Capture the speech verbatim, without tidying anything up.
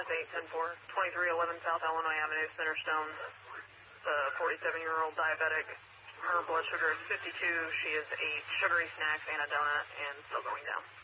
That's eight ten four, twenty-three eleven South Illinois Avenue, Centerstone. The forty-seven-year-old diabetic. Her blood sugar is fifty-two. She has ate sugary snacks and a donut and still going down.